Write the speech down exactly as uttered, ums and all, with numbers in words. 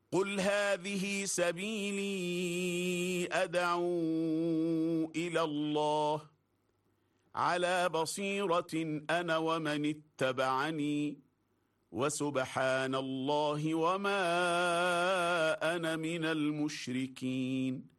قل هذه سبيلي أدعو إلى الله على بصيرة أنا ومن اتبعني وسبحان الله وما أنا من المشركين.